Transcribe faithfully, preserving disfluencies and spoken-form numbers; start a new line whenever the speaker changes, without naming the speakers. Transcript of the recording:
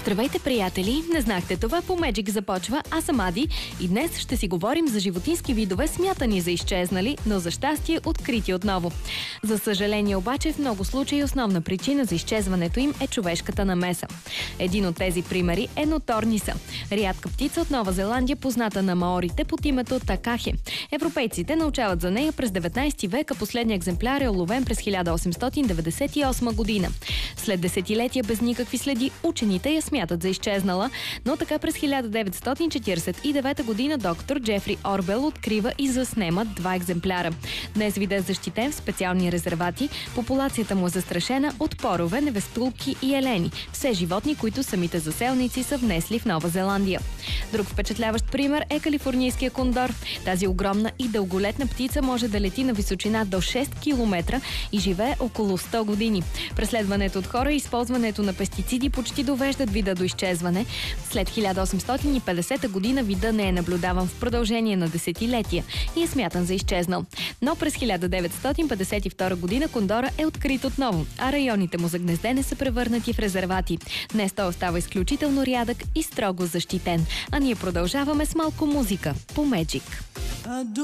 Здравейте, приятели! Не знахте това, по Magic започва. Аз съм Ади и днес ще си говорим за животински видове, смятани за изчезнали, но за щастие открити отново. За съжаление обаче, в много случаи основна причина за изчезването им е човешката намеса. Един от тези примери е ноторниса. Рядка птица от Нова Зеландия, позната на маорите под името такахе. Европейците научават за нея през деветнайсети век, а последният екземпляр е уловен през хиляда осемстотин деветдесет и осма година. След десетилетия без никакви следи, учените я смятат за изчезнала, но така през хиляда деветстотин четиридесет и девета година доктор Джефри Орбел открива и заснема два екземпляра. Днес видът е защитен в специални резервати. Популацията му е застрашена от порове, невестулки и елени. Все животни, които самите заселници са внесли в Нова Зеландия. Друг впечатляващ пример е калифорнийския кондор. Тази огромна и дълголетна птица може да лети на височина до шест километра и живее около сто години. Преследването от хора и използването на пестициди почти довеждат вида до изчезване. След хиляда осемстотин и петдесета година вида не е наблюдаван в продължение на десетилетия и е смятан за изчезнал. Но през хиляда деветстотин петдесет и втора година кондора е открит отново, а районите му за гнездене са превърнати в резервати. Днес той остава изключително рядък и строго защитен. А ние продължаваме с малко музика по Magic.